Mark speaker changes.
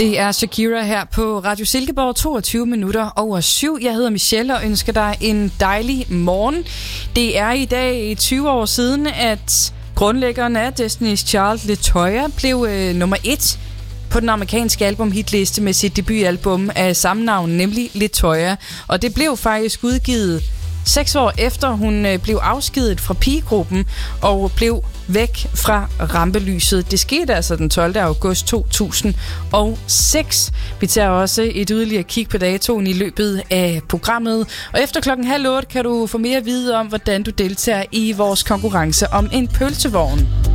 Speaker 1: Det er Shakira her på Radio Silkeborg, 7:22. Jeg hedder Michelle og ønsker dig en dejlig morgen. Det er i dag 20 år siden, at grundlæggeren af Destiny's Child, LaToya, blev nummer 1 på den amerikanske albumhitliste med sit debutalbum af samme navn, nemlig LaToya. Og det blev faktisk udgivet 6 år efter hun blev afskediget fra pigegruppen og blev væk fra rampelyset. Det skete altså den 12. august 2006. Vi tager også et yderligere kig på datoen i løbet af programmet. Og efter 7:30 kan du få mere at vide om, hvordan du deltager i vores konkurrence om en pølsevogn.